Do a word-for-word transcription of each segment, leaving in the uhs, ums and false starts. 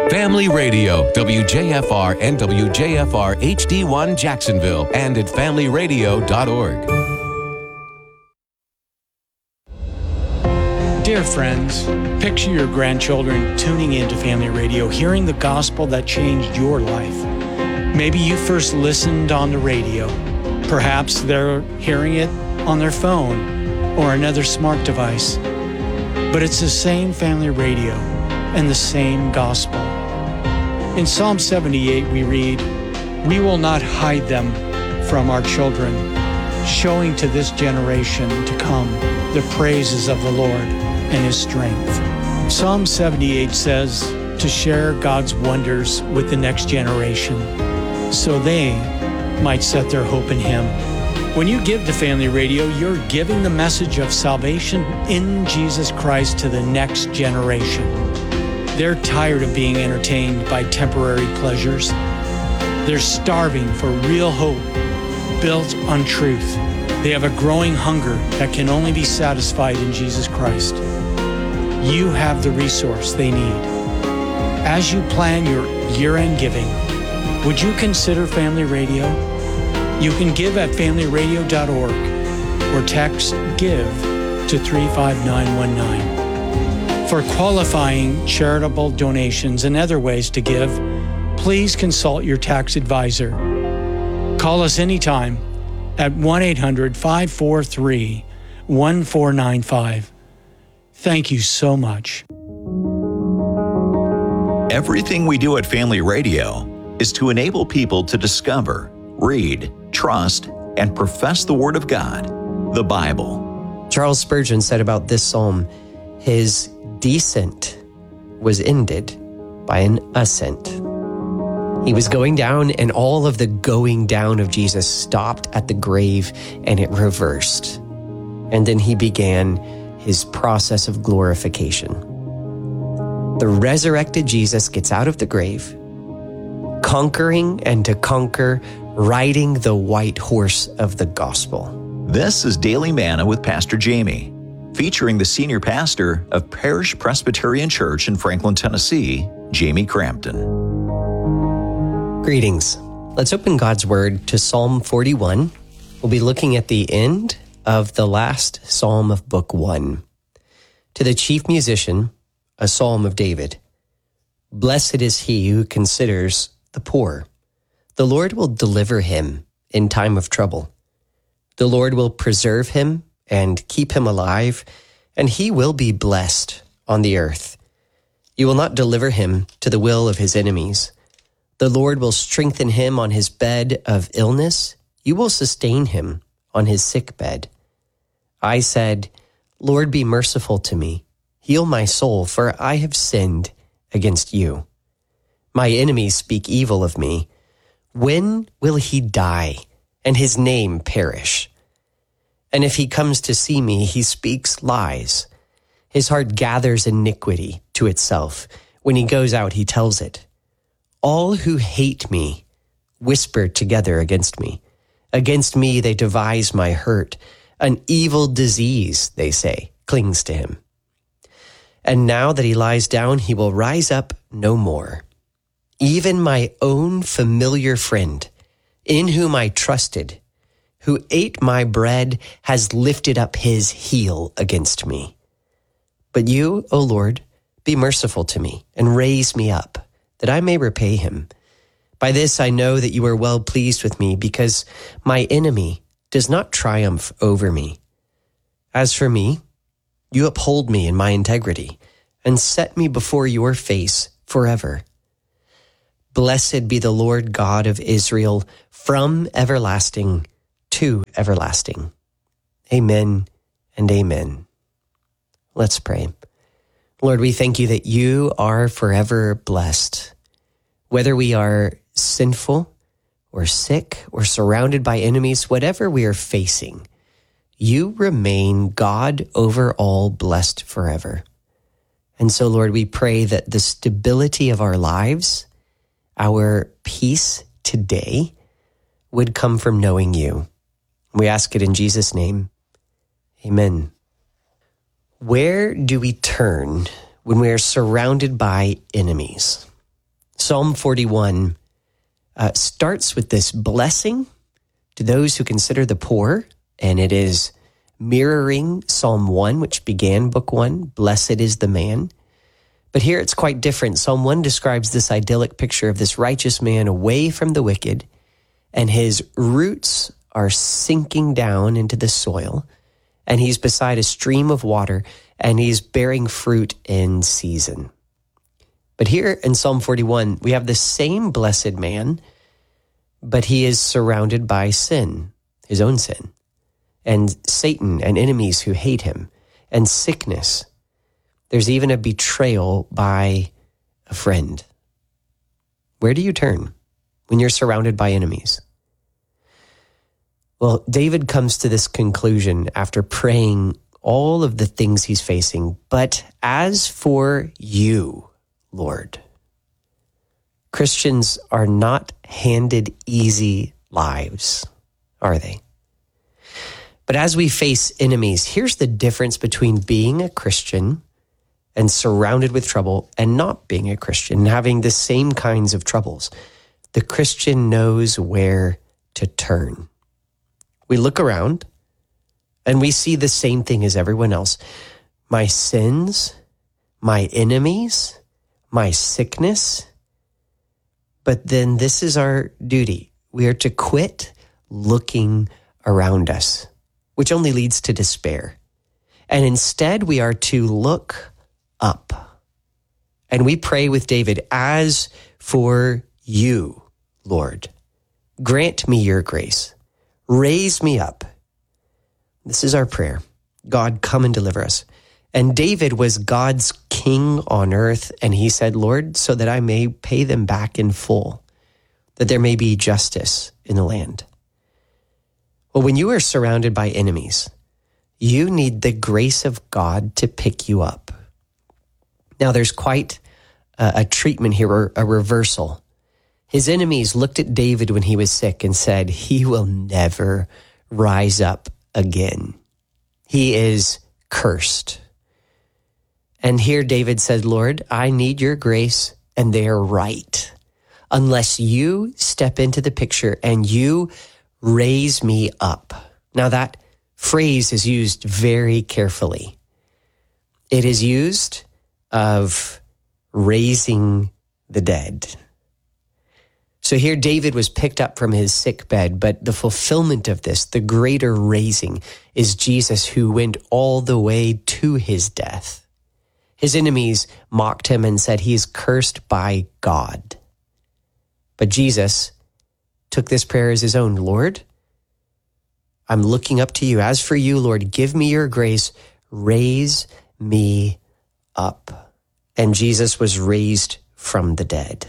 Family Radio, W J F R and W J F R H D one Jacksonville, and at family radio dot org. Dear friends, picture your grandchildren tuning into Family Radio, hearing the gospel that changed your life. Maybe you first listened on the radio. Perhaps they're hearing it on their phone or another smart device. But it's the same Family Radio and the same gospel. In Psalm seventy-eight, we read, "We will not hide them from our children, showing to this generation to come the praises of the Lord and His strength." Psalm seventy-eight says to share God's wonders with the next generation so they might set their hope in Him. When you give to Family Radio, you're giving the message of salvation in Jesus Christ to the next generation. They're tired of being entertained by temporary pleasures. They're starving for real hope built on truth. They have a growing hunger that can only be satisfied in Jesus Christ. You have the resource they need. As you plan your year-end giving, would you consider Family Radio? You can give at family radio dot org or text GIVE to three five nine one nine. For qualifying charitable donations and other ways to give, please consult your tax advisor. Call us anytime at one eight hundred, five four three, one four nine five. Thank you so much. Everything we do at Family Radio is to enable people to discover, read, trust, and profess the Word of God, the Bible. Charles Spurgeon said about this psalm, his descent was ended by an ascent. He was going down, and all of the going down of Jesus stopped at the grave, and it reversed. And then he began his process of glorification. The resurrected Jesus gets out of the grave, conquering and to conquer, riding the white horse of the gospel. This is Daily Manna with Pastor Jamie, featuring the senior pastor of Parish Presbyterian Church in Franklin, Tennessee, Jamie Crampton. Greetings. Let's open God's Word to Psalm forty-one. We'll be looking at the end of the last psalm of Book One. To the chief musician, a psalm of David. Blessed is he who considers the poor. The Lord will deliver him in time of trouble. The Lord will preserve him and keep him alive, and he will be blessed on the earth. You will not deliver him to the will of his enemies. The Lord will strengthen him on his bed of illness. You will sustain him on his sick bed. I said, Lord, be merciful to me. Heal my soul, for I have sinned against you. My enemies speak evil of me. When will he die and his name perish? And if he comes to see me, he speaks lies. His heart gathers iniquity to itself. When he goes out, he tells it. All who hate me whisper together against me. Against me they devise my hurt. An evil disease, they say, clings to him. And now that he lies down, he will rise up no more. Even my own familiar friend, in whom I trusted, who ate my bread, has lifted up his heel against me. But you, O Lord, be merciful to me and raise me up, that I may repay him. By this I know that you are well pleased with me, because my enemy does not triumph over me. As for me, you uphold me in my integrity and set me before your face forever. Blessed be the Lord God of Israel from everlasting to everlasting. Amen and amen. Let's pray. Lord, we thank you that you are forever blessed. Whether we are sinful or sick or surrounded by enemies, whatever we are facing, you remain God over all, blessed forever. And so, Lord, we pray that the stability of our lives, our peace today, would come from knowing you. We ask it in Jesus' name. Amen. Where do we turn when we are surrounded by enemies? Psalm forty-one uh, starts with this blessing to those who consider the poor, and it is mirroring Psalm one, which began book one, blessed is the man. But here it's quite different. Psalm one describes this idyllic picture of this righteous man away from the wicked, and his roots are sinking down into the soil, and he's beside a stream of water, and he's bearing fruit in season. But here in Psalm forty-one, we have the same blessed man, but he is surrounded by sin, his own sin, and Satan and enemies who hate him, and sickness. There's even a betrayal by a friend. Where do you turn when you're surrounded by enemies? Well, David comes to this conclusion after praying all of the things he's facing. But as for you, Lord, Christians are not handed easy lives, are they? But as we face enemies, here's the difference between being a Christian and surrounded with trouble and not being a Christian, having the same kinds of troubles. The Christian knows where to turn. We look around and we see the same thing as everyone else. My sins, my enemies, my sickness. But then this is our duty. We are to quit looking around us, which only leads to despair. And instead, we are to look up. And we pray with David, as for you, Lord, grant me your grace. Raise me up. This is our prayer. God, come and deliver us. And David was God's king on earth, and he said, Lord, so that I may pay them back in full, that there may be justice in the land. Well, when you are surrounded by enemies, you need the grace of God to pick you up. Now, there's quite a, a treatment here, or a reversal. His enemies looked at David when he was sick and said, he will never rise up again. He is cursed. And here David said, Lord, I need your grace, and they are right. Unless you step into the picture and you raise me up. Now that phrase is used very carefully. It is used of raising the dead. So here David was picked up from his sick bed, but the fulfillment of this, the greater raising, is Jesus, who went all the way to his death. His enemies mocked him and said he is cursed by God. But Jesus took this prayer as his own. Lord, I'm looking up to you. As for you, Lord, give me your grace. Raise me up. And Jesus was raised from the dead.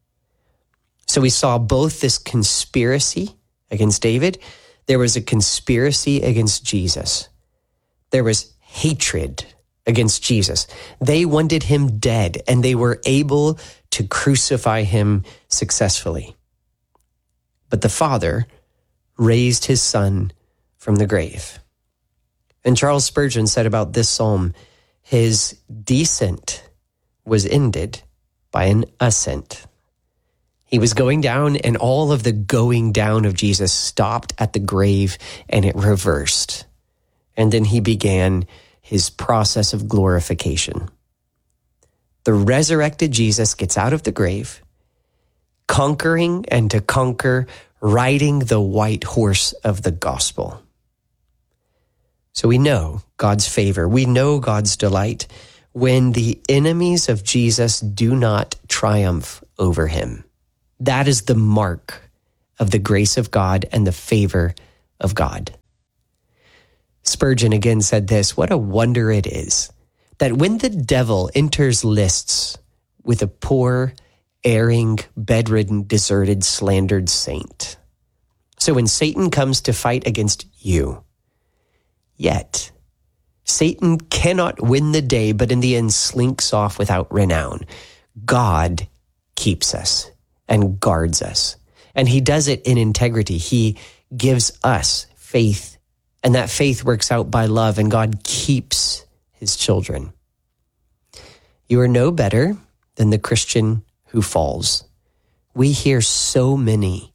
So we saw both this conspiracy against David. There was a conspiracy against Jesus. There was hatred against Jesus. They wanted him dead, and they were able to crucify him successfully. But the Father raised his Son from the grave. And Charles Spurgeon said about this psalm, his descent was ended by an ascent. He was going down, and all of the going down of Jesus stopped at the grave, and it reversed. And then he began his process of glorification. The resurrected Jesus gets out of the grave, conquering and to conquer, riding the white horse of the gospel. So we know God's favor. We know God's delight when the enemies of Jesus do not triumph over him. That is the mark of the grace of God and the favor of God. Spurgeon again said this, what a wonder it is that when the devil enters lists with a poor, erring, bedridden, deserted, slandered saint. So when Satan comes to fight against you, yet Satan cannot win the day, but in the end slinks off without renown. God keeps us and guards us. And he does it in integrity. He gives us faith, and that faith works out by love, and God keeps his children. You are no better than the Christian who falls. we hear so many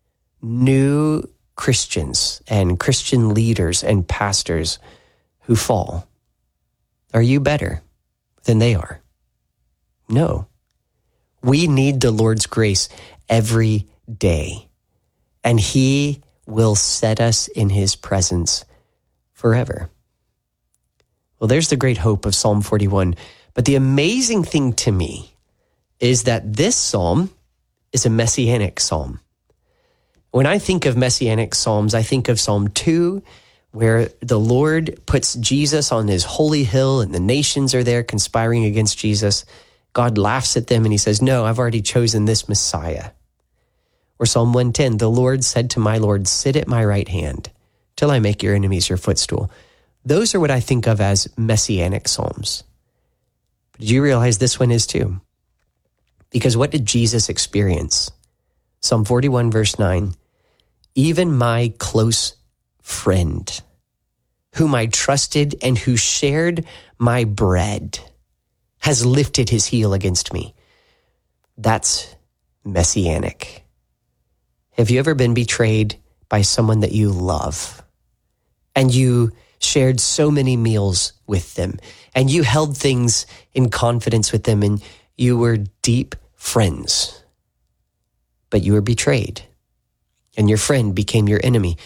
new Christians and Christian leaders and pastors who fall. Are you better than they are? No. We need the Lord's grace every day, and He will set us in His presence forever. Well, there's the great hope of Psalm forty-one. But the amazing thing to me is that this psalm is a messianic psalm. When I think of messianic psalms, I think of Psalm two, where the Lord puts Jesus on His holy hill and the nations are there conspiring against Jesus. God laughs at them and He says, no, I've already chosen this Messiah. Or Psalm one ten, the Lord said to my Lord, sit at my right hand till I make your enemies your footstool. Those are what I think of as messianic psalms. But did you realize this one is too? Because what did Jesus experience? Psalm forty-one, verse nine, even my close friend, whom I trusted and who shared my bread, has lifted his heel against me. That's messianic. Have you ever been betrayed by someone that you love, and you shared so many meals with them, and you held things in confidence with them, and you were deep friends, but you were betrayed, and your friend became your enemy?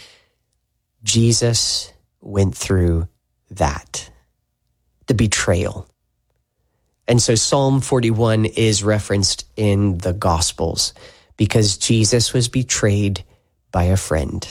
Jesus went through that, the betrayal. And so Psalm forty-one is referenced in the Gospels because Jesus was betrayed by a friend.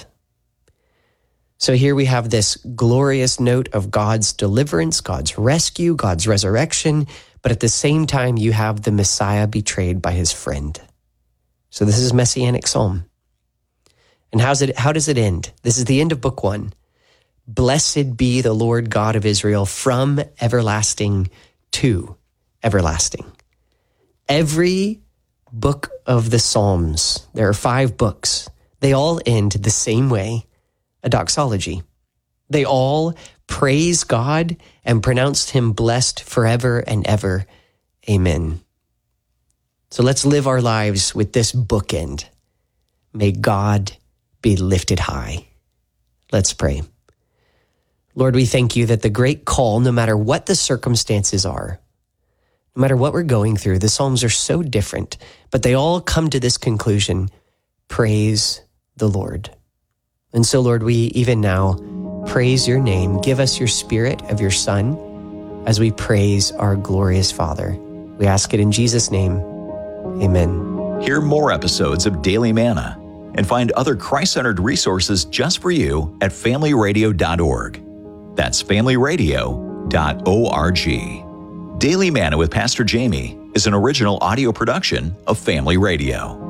So here we have this glorious note of God's deliverance, God's rescue, God's resurrection, but at the same time you have the Messiah betrayed by his friend. So this is Messianic Psalm. And how's it, how does it end? This is the end of book one. Blessed be the Lord God of Israel from everlasting to everlasting. Every book of the Psalms, there are five books, they all end the same way, a doxology. They all praise God and pronounced him blessed forever and ever. Amen. So let's live our lives with this bookend. May God be lifted high. Let's pray. Lord, we thank you that the great call, no matter what the circumstances are, no matter what we're going through, the Psalms are so different, but they all come to this conclusion: praise the Lord. And so, Lord, we even now praise your name. Give us your Spirit of your Son as we praise our glorious Father. We ask it in Jesus' name. Amen. Hear more episodes of Daily Manna and find other Christ-centered resources just for you at family radio dot org. That's family radio dot org. Daily Manna with Pastor Jamie is an original audio production of Family Radio.